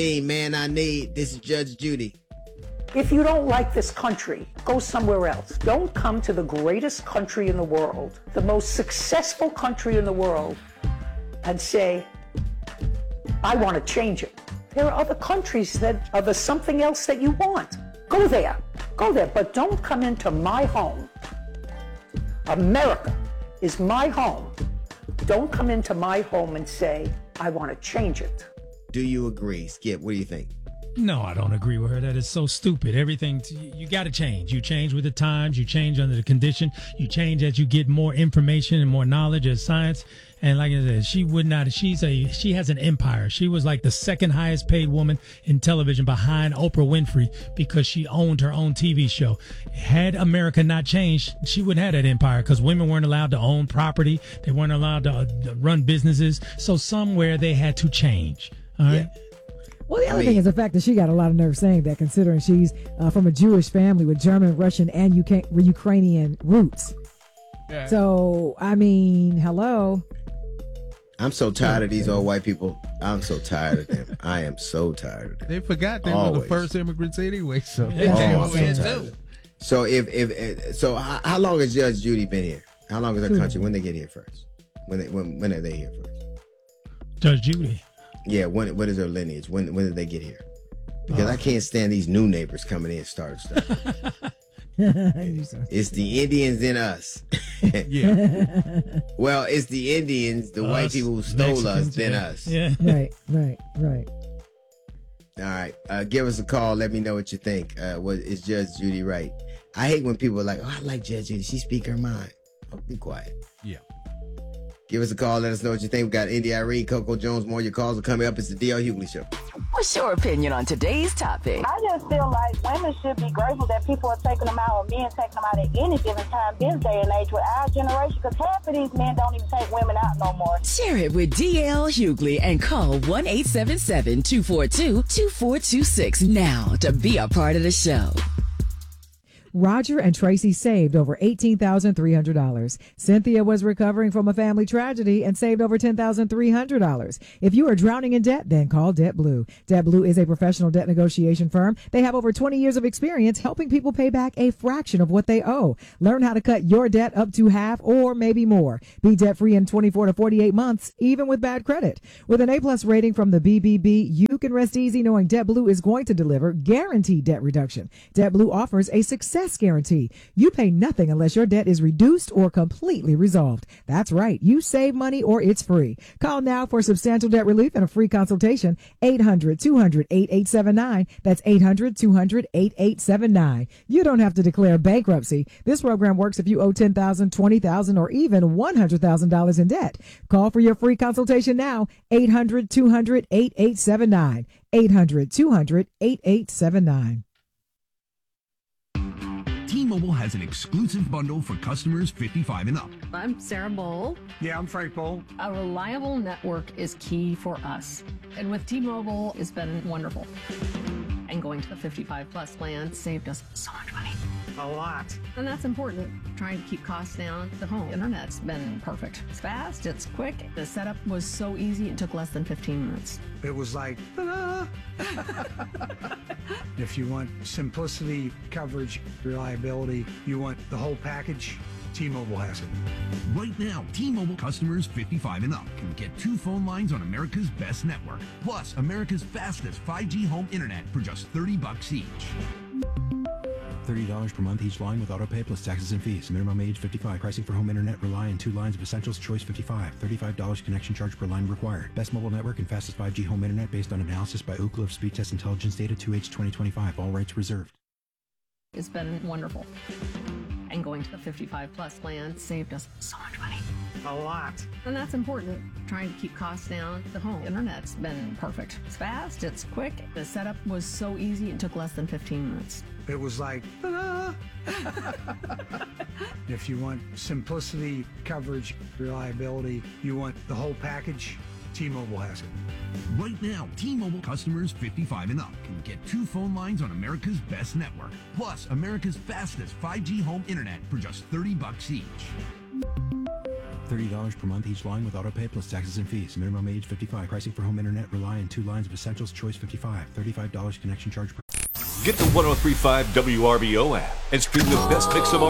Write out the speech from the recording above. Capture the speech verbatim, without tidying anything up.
Hey, man, I need. This is Judge Judy. If you don't like this country, go somewhere else. Don't come to the greatest country in the world, the most successful country in the world, and say, I want to change it. There are other countries that are the something else that you want. Go there. Go there. But don't come into my home. America is my home. Don't come into my home and say, I want to change it. Do you agree? Skip, what do you think? No, I don't agree with her. That is so stupid. Everything, t- you got to change. You change with the times. You change under the condition. You change as you get more information and more knowledge of science. And like I said, she would not, she's a, she has an empire. She was like the second highest paid woman in television behind Oprah Winfrey because she owned her own T V show. Had America not changed, she would have that empire because women weren't allowed to own property. They weren't allowed to uh, run businesses. So somewhere they had to change. All right. Yeah. Well, the other thing is the fact that she got a lot of nerve saying that, considering she's uh, from a Jewish family with German, Russian, and U K- Ukrainian roots. Yeah. So, I mean, hello. I'm so tired of these old white people. I'm so tired of them. I am so tired of them. They forgot they Always. were the first immigrants anyway. So, yeah. Oh, so, so if if so, how, how long has Judge Judy been here? How long is her country? When they get here first? When they when when are they here first? Judge Judy. Yeah, when what is her lineage? When when did they get here? Because uh, I can't stand these new neighbors coming in starting stuff. It's the Indians in us. Yeah. Well, it's the Indians, the us, white people who stole Mexicans, us, than yeah. us. Yeah. Right, right, right. All right. Uh, give us a call. Let me know what you think. Uh, what is Judge Judy right? I hate when people are like, oh, I like Judge Judy. She speak her mind. Oh, be quiet. Yeah. Give us a call. Let us know what you think. We got Indy Irene, Coco Jones. More of your calls are coming up. It's the D L Hughley Show. What's your opinion on today's topic? I just feel like women should be grateful that people are taking them out, or men taking them out at any given time this day and age with our generation, because half of these men don't even take women out no more. Share it with D L Hughley and call one eight seven seven, two four two, two four two six now to be a part of the show. Roger and Tracy saved over eighteen thousand three hundred dollars. Cynthia was recovering from a family tragedy and saved over ten thousand three hundred dollars. If you are drowning in debt, then call DebtBlue. DebtBlue is a professional debt negotiation firm. They have over twenty years of experience helping people pay back a fraction of what they owe. Learn how to cut your debt up to half or maybe more. Be debt-free in twenty-four to forty-eight months, even with bad credit. With an A-plus rating from the B B B, you can rest easy knowing DebtBlue is going to deliver guaranteed debt reduction. DebtBlue offers a success guarantee. You pay nothing unless your debt is reduced or completely resolved. That's right. You save money or it's free. Call now for substantial debt relief and a free consultation. eight hundred, two hundred, eighty-eight seventy-nine. That's eight hundred, two hundred, eighty-eight seventy-nine. You don't have to declare bankruptcy. This program works if you owe ten thousand dollars, twenty thousand dollars, or even one hundred thousand dollars in debt. Call for your free consultation now. eight hundred, two hundred, eighty-eight seventy-nine. eight hundred, two hundred, eighty-eight seventy-nine. T-Mobile has an exclusive bundle for customers fifty-five and up. I'm Sarah Bowl. Yeah, I'm Frank Bowl. A reliable network is key for us. And with T-Mobile, it's been wonderful. And going to the fifty-five plus plan saved us so much money. A lot. And that's important. Trying to keep costs down. The home internet's been perfect. It's fast, it's quick. The setup was so easy, it took less than fifteen minutes. It was like, ta-da! If you want simplicity, coverage, reliability, you want the whole package, T-Mobile has it. Right now, T-Mobile customers fifty-five and up can get two phone lines on America's best network, plus America's fastest five G home internet for just thirty bucks each. thirty dollars per month each line with autopay plus taxes and fees. Minimum age fifty-five. Pricing for home internet rely on two lines of Essentials Choice fifty-five. thirty-five dollars connection charge per line required. Best mobile network and fastest five G home internet based on analysis by Ookla of Speed Test Intelligence data two H twenty twenty-five. All rights reserved. It's been wonderful. And going to the fifty-five plus plan saved us so much money. A lot. And that's important. Trying to keep costs down. The home internet's been perfect. It's fast, it's quick. The setup was so easy, it took less than fifteen minutes. It was like, ta-da! If you want simplicity, coverage, reliability, you want the whole package, T-Mobile has it. Right now, T-Mobile customers fifty-five and up can get two phone lines on America's best network, plus America's fastest five G home internet for just thirty bucks each. thirty dollars per month each line with autopay plus taxes and fees. Minimum age fifty-five. Pricing for home internet, rely on two lines of essentials, choice fifty-five. thirty-five dollars connection charge per. Get the one oh three point five W R B O app and stream the best mix of